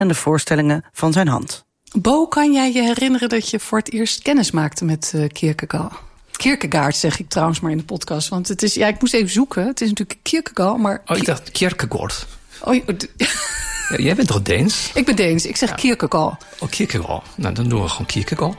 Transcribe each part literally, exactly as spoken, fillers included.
en de voorstellingen van zijn hand. Bo, kan jij je herinneren dat je voor het eerst kennis maakte met uh, Kierkegaard? Kierkegaard zeg ik trouwens maar in de podcast. Want het is, ja, ik moest even zoeken. Het is natuurlijk Kierkegaard, maar... Oh, ik dacht Kierkegaard. Oh, ja, jij bent toch Deens? Ik ben Deens. Ik zeg ja. Kierkegaard. Oh, Kierkegaard. Nou, dan doen we gewoon Kierkegaard.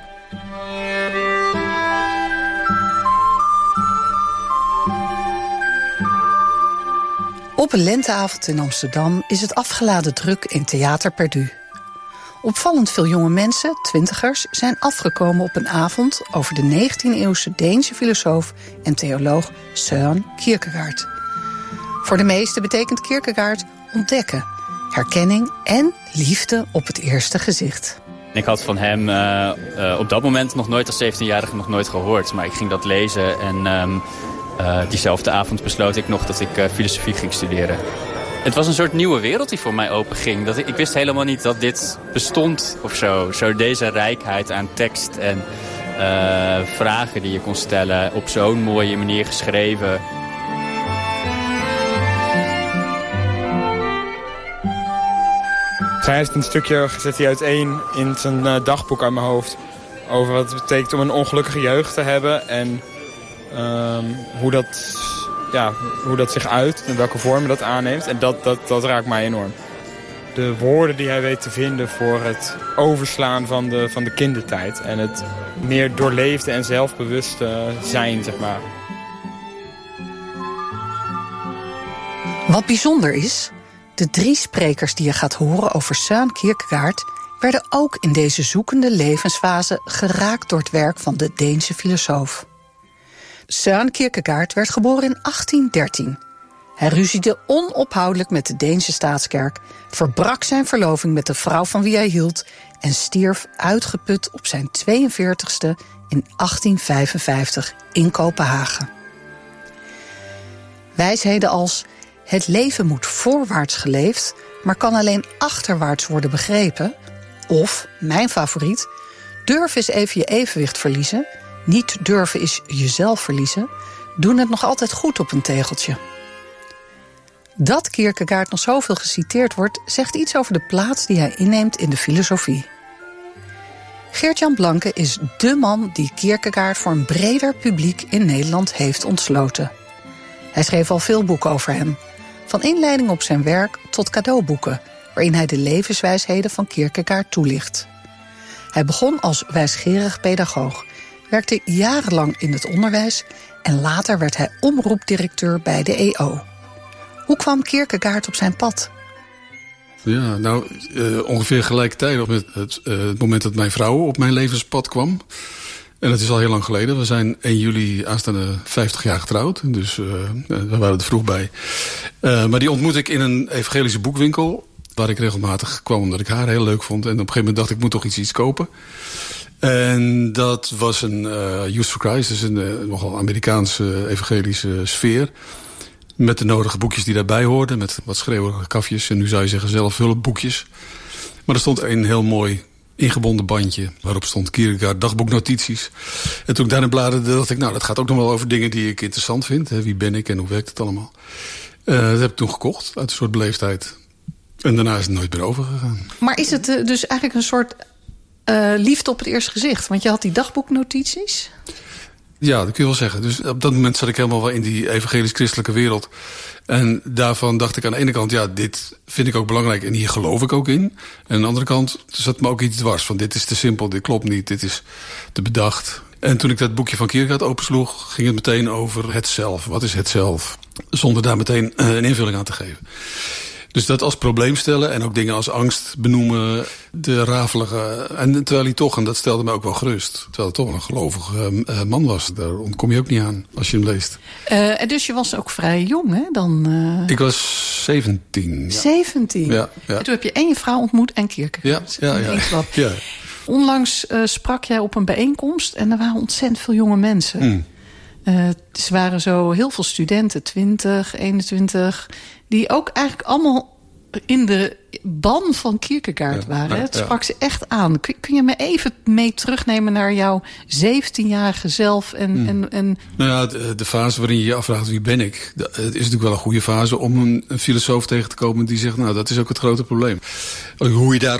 Op een lenteavond in Amsterdam is het afgeladen druk in Theater Perdu. Opvallend veel jonge mensen, twintigers, zijn afgekomen op een avond over de negentiende-eeuwse Deense filosoof en theoloog Søren Kierkegaard. Voor de meesten betekent Kierkegaard ontdekken, herkenning en liefde op het eerste gezicht. Ik had van hem uh, uh, op dat moment nog nooit als zeventienjarige nog nooit gehoord. Maar ik ging dat lezen en um, uh, diezelfde avond besloot ik nog dat ik uh, filosofie ging studeren. Het was een soort nieuwe wereld die voor mij openging. Dat ik, ik wist helemaal niet dat dit bestond of zo. Zo deze rijkheid aan tekst en uh, vragen die je kon stellen op zo'n mooie manier geschreven. Hij heeft een stukje gezet hij uiteen in zijn uh, dagboek uit mijn hoofd. Over wat het betekent om een ongelukkige jeugd te hebben. En um, hoe, dat, ja, hoe dat zich uit en welke vormen dat aanneemt. En dat, dat, dat raakt mij enorm. De woorden die hij weet te vinden voor het overslaan van de, van de kindertijd. En het meer doorleefde en zelfbewuste zijn, zeg maar. Wat bijzonder is... de drie sprekers die je gaat horen over Søren Kierkegaard... werden ook in deze zoekende levensfase geraakt door het werk van de Deense filosoof. Søren Kierkegaard werd geboren in achttien dertien. Hij ruziede onophoudelijk met de Deense staatskerk... verbrak zijn verloving met de vrouw van wie hij hield... en stierf uitgeput op zijn tweeënveertigste in achttien vijfenvijftig in Kopenhagen. Wijsheden als... het leven moet voorwaarts geleefd, maar kan alleen achterwaarts worden begrepen. Of, mijn favoriet, durf eens even je evenwicht verliezen. Niet durven is jezelf verliezen. Doen het nog altijd goed op een tegeltje. Dat Kierkegaard nog zoveel geciteerd wordt, zegt iets over de plaats die hij inneemt in de filosofie. Geert-Jan Blanke is dé man die Kierkegaard voor een breder publiek in Nederland heeft ontsloten. Hij schreef al veel boeken over hem. Van inleiding op zijn werk tot cadeauboeken... waarin hij de levenswijsheden van Kierkegaard toelicht. Hij begon als wijsgerig pedagoog, werkte jarenlang in het onderwijs... en later werd hij omroepdirecteur bij de E O. Hoe kwam Kierkegaard op zijn pad? Ja, nou, uh, ongeveer gelijkertijd met het, uh, het moment dat mijn vrouw op mijn levenspad kwam... En dat is al heel lang geleden. We zijn één juli aanstaande vijftig jaar getrouwd. Dus uh, we waren er vroeg bij. Uh, maar die ontmoette ik in een evangelische boekwinkel... waar ik regelmatig kwam omdat ik haar heel leuk vond. En op een gegeven moment dacht ik, ik moet toch iets, iets kopen. En dat was een uh, Youth for Christ. Dus een uh, nogal Amerikaanse evangelische sfeer. Met de nodige boekjes die daarbij hoorden. Met wat schreeuwerige kafjes. En nu zou je zeggen zelf hulpboekjes. Maar er stond een heel mooi... ingebonden bandje, waarop stond Kierkegaard dagboeknotities. En toen ik daarin bladerde, dacht ik, nou, dat gaat ook nog wel over dingen die ik interessant vind. Hè. Wie ben ik en hoe werkt het allemaal? Uh, dat heb ik toen gekocht, uit een soort beleefdheid. En daarna is het nooit meer overgegaan. Maar is het uh, dus eigenlijk een soort uh, liefde op het eerste gezicht? Want je had die dagboeknotities... Ja, dat kun je wel zeggen. Dus op dat moment zat ik helemaal wel in die evangelisch-christelijke wereld. En daarvan dacht ik aan de ene kant, ja, dit vind ik ook belangrijk en hier geloof ik ook in. En aan de andere kant zat me ook iets dwars van, dit is te simpel, dit klopt niet, dit is te bedacht. En toen ik dat boekje van Kierkegaard opensloeg, ging het meteen over het zelf. Wat is het zelf? Zonder daar meteen een invulling aan te geven. Dus dat als probleem stellen en ook dingen als angst benoemen, de rafelige... En terwijl hij toch, en dat stelde mij ook wel gerust... terwijl hij toch wel een gelovige uh, man was. Daar ontkom je ook niet aan als je hem leest. Uh, en dus je was ook vrij jong, hè? Dan, uh... Ik was zeventien. Ja. zeventien? Ja, ja. En toen heb je en je vrouw ontmoet en Kierkegaard. Ja, ja, ja. ja. Onlangs uh, sprak jij op een bijeenkomst en er waren ontzettend veel jonge mensen. Mm. Uh, ze waren zo heel veel studenten, twintig, eenentwintig... die ook eigenlijk allemaal in de ban van Kierkegaard waren. Ja, ja, het sprak ze echt aan. Kun, kun je me even mee terugnemen naar jouw zeventienjarige zelf? En, hmm. en, en... Nou ja, de, de fase waarin je je afvraagt wie ben ik... het is natuurlijk wel een goede fase om een, een filosoof tegen te komen... die zegt, nou, dat is ook het grote probleem. Hoe je daar